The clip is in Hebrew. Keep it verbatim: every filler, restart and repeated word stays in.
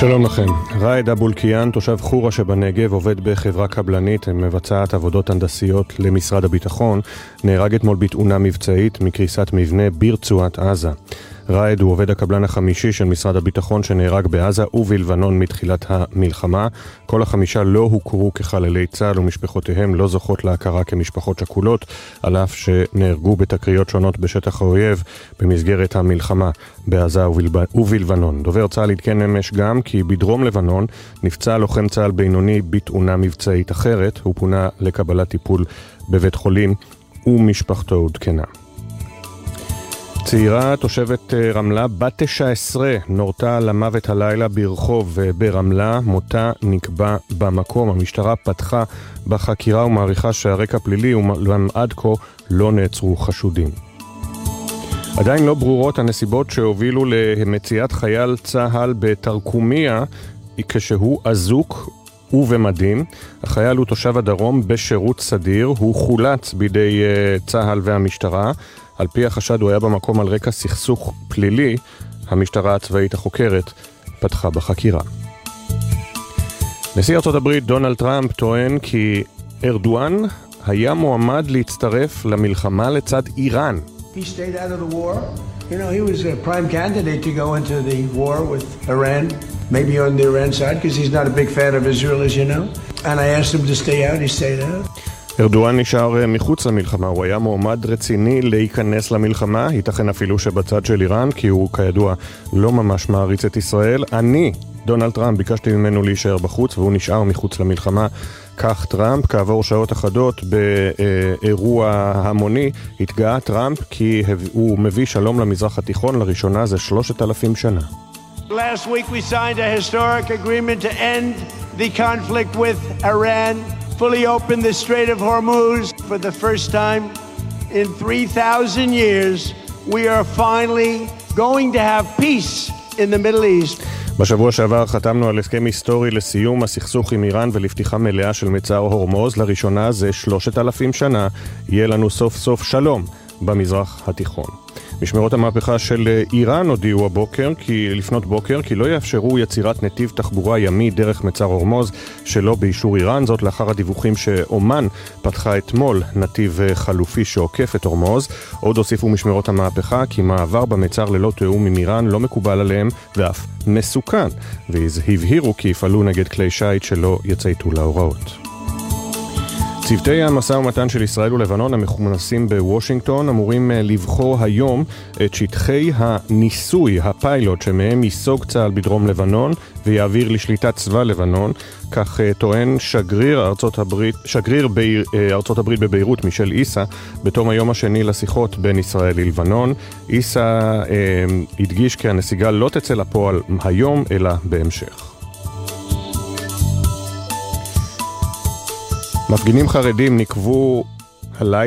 שלום לכם. ראיד אבולקיאן, תושב חורה שבנגב, עובד בחברה קבלנית, מבצעת עבודות הנדסיות למשרד הביטחון, נהרג אתמול בתאונה מבצעית מקריסת מבנה ברצועת עזה. ראיד הוא עובד הקבלן החמישי של משרד הביטחון שנהרג בעזה ובלבנון מתחילת המלחמה. כל החמישה לא הוכרו כחללי צה"ל ומשפחותיהם לא זוכות להכרה כמשפחות שכולות, על אף שנהרגו בתקריות שונות בשטח האויב במסגרת המלחמה בעזה ובלבנון. דובר צה"ל עדכן אמש גם כי בדרום לבנון נפצע לוחם צה"ל בינוני בתאונה מבצעית אחרת. הוא פונה לקבלת טיפול בבית חולים ומשפחתו עודכנה. צעירה תושבת רמלה בת תשע עשרה נורתה למוות הלילה ברחוב ברמלה, מותה נקבע במקום. המשטרה פתחה בחקירה ומעריכה שהרקע פלילי ועד כה לא נעצרו חשודים. עדיין לא ברורות הנסיבות שהובילו למציאת חייל צה"ל בתרקומיה כשהוא אזוק ובמדים. החייל הוא תושב הדרום בשירות סדיר, הוא חולץ בידי צה"ל והמשטרה. על פי החשד הוא היה במקום על רקע סכסוך פלילי. המשטרה הצבאית החוקרת פתחה בחקירה. נשיא ארצות הברית דונלד טראמפ טוען כי ארדואן היה מועמד להצטרף למלחמה לצד איראן. He stayed out of the war. You know, he was a prime candidate to go into the war with Iran, maybe on the Iran side, because he's not a big fan of Israel, as you know. And I asked him to stay out, he stayed out. ארדואן נשאר מחוץ למלחמה, הוא היה מועמד רציני להיכנס למלחמה, ייתכן אפילו שבצד של איראן, כי הוא כידוע לא ממש מעריץ את ישראל. אני, דונלד טראמפ, ביקשתי ממנו להישאר בחוץ, והוא נשאר מחוץ למלחמה. כך טראמפ, כעבור שעות אחדות באירוע המוני, התגאה טראמפ כי הוא מביא שלום למזרח התיכון לראשונה זה שלושת אלפים שנה. Last week we signed a historic agreement to end the conflict with Iran, fully open the Strait of Hormuz for the first time in three thousand years. We are finally going to have peace in the Middle East. בשבוע שעבר חתמנו על הסכם היסטורי לסיום הסכסוך עם איראן ולפתיחה מלאה של מצר הורמוז. לראשונה זה שלושת אלפים שנה יהיה לנו סוף סוף שלום במזרח התיכון. משמרות המהפכה של איראן הודיעו הבוקר, כי לפנות בוקר, כי לא יאפשרו יצירת נתיב תחבורה ימי דרך מצר הורמוז שלא באישור איראן. זאת לאחר הדיווחים שאומן פתחה אתמול נתיב חלופי שעוקף את הורמוז. עוד הוסיפו משמרות המהפכה כי מעבר במצר ללא תיאום עם איראן לא מקובל עליהם ואף מסוכן, והבהירו כי יפעלו נגד כלי שיט שלא יצייתו להוראות. צוותי המשא ומתן של ישראל ולבנון המכונסים בוושינגטון אמורים לבחור היום את שטחי הניסוי, הפיילוט, שמהם ייסוג צה"ל בדרום לבנון ויעביר לשליטת צבא לבנון. כך טוען שגריר ארצות הברית, שגריר ביר, ארצות הברית בביירות, מישל איסה, בתום היום השני לשיחות בין ישראל ללבנון. איסה אה, הדגיש כי הנסיגה לא תצא לפועל היום אלא בהמשך. מפגינים חרדים נקבו הלילה